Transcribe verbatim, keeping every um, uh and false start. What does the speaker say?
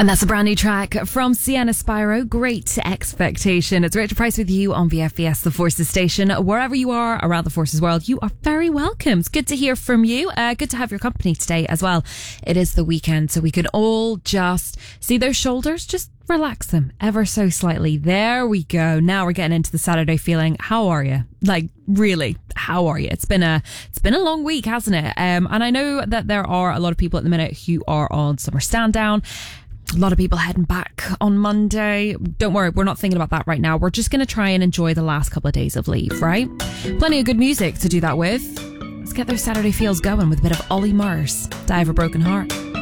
And that's a brand new track from Sienna Spyro, Great Expectation. It's Rachel Price with you on V F V S, the Forces station. Wherever you are around the Forces world, you are very welcome. It's good to hear from you. Uh, good to have your company today as well. It is the weekend, so we can all just see those shoulders, just relax them ever so slightly. There we go. Now we're getting into the Saturday feeling. How are you? Like, really, how are you? It's been a it's been a long week, hasn't it? Um, and I know that there are a lot of people at the minute who are on summer stand down. A lot of people heading back on Monday. Don't worry, we're not thinking about that right now. We're just going to try and enjoy the last couple of days of leave, right? Plenty of good music to do that with. Let's get those Saturday feels going with a bit of Ollie Murs, Die of a Broken Heart.